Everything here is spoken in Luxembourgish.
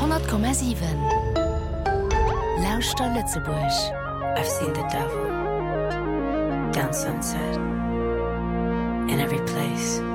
100,7 Lauster Lützeburg. I've seen the devil down sunset in every place.